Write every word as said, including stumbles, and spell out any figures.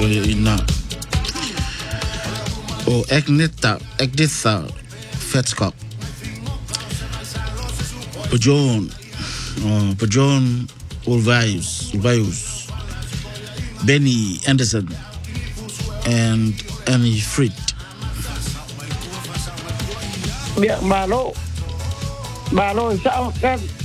ina o Agneta Agnetha Fetchcock John uh, John Ulvaeus Ulvaeus Benny Anderson and Annie Fried. Miệng bà lộ bà lộ sao các